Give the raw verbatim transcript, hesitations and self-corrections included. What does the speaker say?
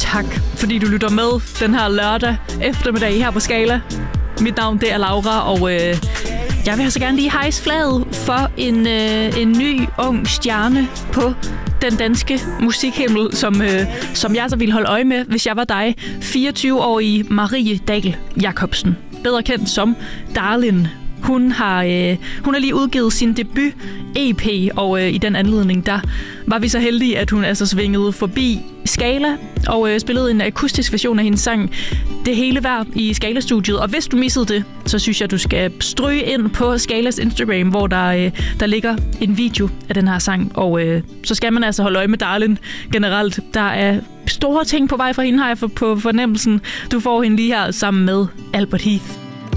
tak, fordi du lytter med den her lørdag eftermiddag her på Skala. Mit navn det er Laura, og øh, jeg vil så gerne lige hejse flaget for en, øh, en ny, ung stjerne på den danske musikhimmel, som, øh, som jeg så ville holde øje med, hvis jeg var dig. fireogtyve-årige Marie Dahl Jacobsen, bedre kendt som Darlin. Hun har, øh, hun har lige udgivet sin debut E P, og øh, i den anledning, der var vi så heldige, at hun altså svingede forbi Skala og øh, spillede en akustisk version af hendes sang Det Hele Værd i Skala-studiet. Og hvis du missede det, så synes jeg, du skal stryge ind på Skalas Instagram, hvor der, øh, der ligger en video af den her sang. Og øh, så skal man altså holde øje med Darlin generelt. Der er store ting på vej fra hende, har jeg på fornemmelsen. Du får hende lige her sammen med Albert Heath.